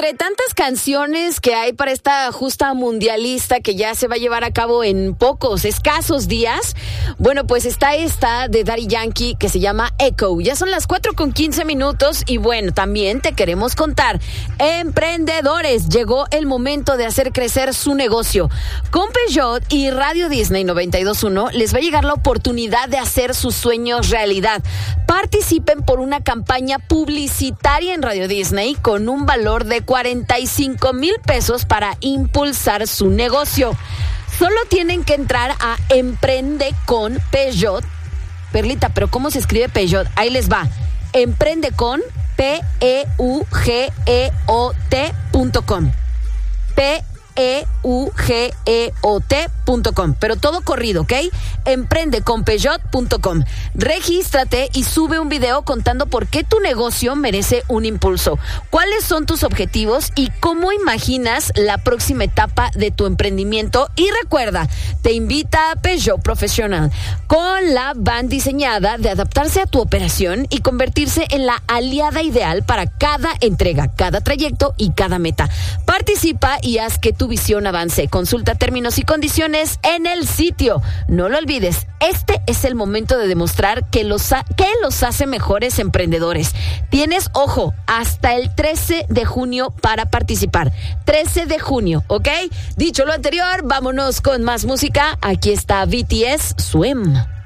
Entre tantas canciones que hay para esta justa mundialista que ya se va a llevar a cabo en pocos, escasos días, bueno, pues está esta de Daddy Yankee que se llama Echo. Ya son las 4:15 y bueno, también te queremos contar, emprendedores, llegó el momento de hacer crecer su negocio. Con Peugeot y Radio Disney 92.1 les va a llegar la oportunidad de hacer sus sueños realidad. Participen por una campaña publicitaria en Radio Disney con un valor de 45,000 pesos para impulsar su negocio. Solo tienen que entrar a Emprende con Peugeot. Perlita, pero ¿cómo se escribe Peugeot? Ahí les va. Emprende con PEUGEOT.com. PEUGEOT.com, pero todo corrido, ¿ok? Emprendeconpeugeot.com. Regístrate y sube un video contando por qué tu negocio merece un impulso, cuáles son tus objetivos y cómo imaginas la próxima etapa de tu emprendimiento. Y recuerda, te invita a Peugeot Professional, con la van diseñada de adaptarse a tu operación y convertirse en la aliada ideal para cada entrega, cada trayecto y cada meta. Participa y haz que tu visión avance. Consulta términos y condiciones en el sitio. No lo olvides, este es el momento de demostrar que los hace mejores emprendedores. Tienes, ojo, hasta el 13 de junio para participar. 13 de junio, ¿ok? Dicho lo anterior, vámonos con más música. Aquí está BTS, Swim.